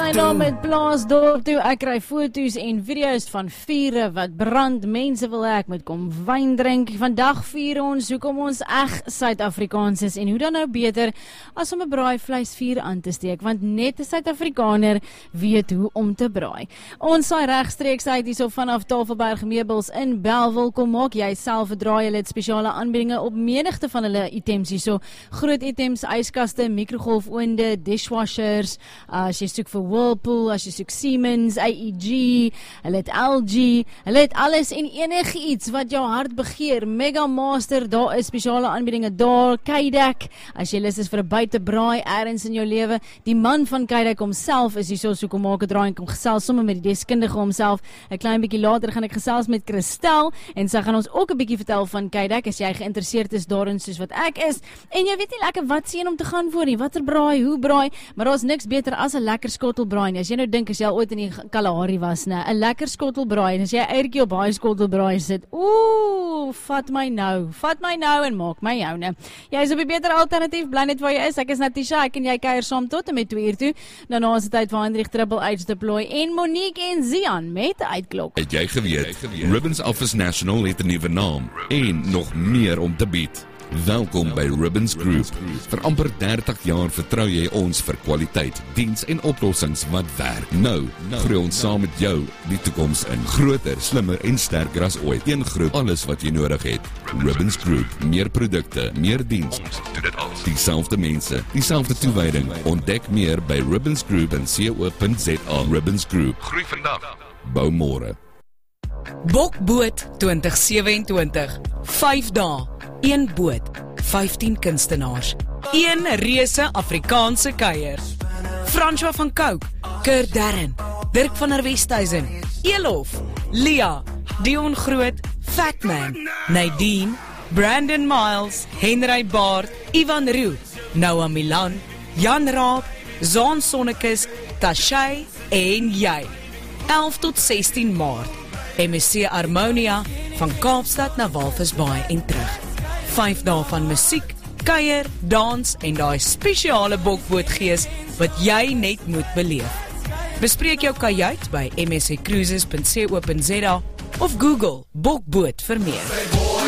ry nou met Plaasdorp toe. Ek kry foto's en video's van vure wat brand. Mense wil ek moet kom wyn drink. Vandag vier ons hoekom ons eg Suid-Afrikaans is en hoe dan nou beter as om 'n braaivleisvuur aan te steek, want net 'n Suid-Afrikaner weet hoe om te braai. Ons saai regstreeks uit hierso vanaf Tafelberg Meubels in Bellville. Kom maak jy self 'n draai. Hulle het spesiale aanbiedinge op menigte van hulle items hierso. Groot items, yskaste, mikrogolfoonde, dishwashers, as jy soek vir Whirlpool, as jy soek Siemens, AEG, hulle het LG, hulle het alles en enigiets wat jou hart begeer. Mega Master, daar is spesiale aanbiedinge daar. Kydeck, as jy lus is vir 'n buitebraai ergens in jou lewe. Die man van Kydeck homself is hierso, so kom maak 'n draai en kom gesels sommer met die deskundige homself. 'n Klein bietjie later gaan ek gesels met Christel en sy gaan ons ook 'n bietjie vertel van Kydeck as jy geïnteresseerd is daarin soos wat ek is. En jy weet nie lekker wat sien om te gaan voor nie, watter braai, hoe braai, maar daar's niks beter as 'n lekker skottelbraai nie. As jy nou dink as jy al ooit in die Kalahari was, né, 'n lekker skottelbraai en as jy 'n eiertjie op daai skottelbraai sit, vat my nou en maak my joune. Jy is op die beter alternatief, bly net waar jy is. Ek is Natisha, ek en jy kuier saam tot en met 2 uur toe. Daarna is dit tyd vir Hendrik Triple H deploy en Monique en Zian met 'n uitklok. Het jy geweet, Ribbons Office National het 'n nuwe naam en nog meer om te bied. Welkom by Ribbons Group. Vir amper 30 jaar vertrou jy ons vir kwaliteit, diens en oplossings wat werk. Nou groei ons saam met jou die toekoms in. Groter, slimmer en sterker as ooit. Een groep, alles wat jy nodig het. Ribbons Group, meer produkte, meer diens. Ons doen dit al. Dieselfde mense, dieselfde toewyding. Ontdek meer by ribbonsgroup.co.za. Ribbons Group. Groei vandag, bou môre. Bokboot 2027. 5 dae. 1 boot, 15 kunstenaars, 1 reuse Afrikaanse kuier. François van Cooke, Kurt Darren, Dirk van der Westhuizen, Elof, Lia, Dion Groot, Fatman, Nadine, Brandon Miles, Henry Baard, Ivan Roo, Noah Milan, Jan Raab, Zaan Sonnekes, Tashay en jy. 11 tot 16 Maart, MSC Harmonia, van Kaapstad na Walvisbaai en terug. 5 dae van musiek, kuier, dans en daai spesiale bokbootgees wat jy net moet beleef. Bespreek jou kajuit by msccruises.co.za of Google bokboot vir meer.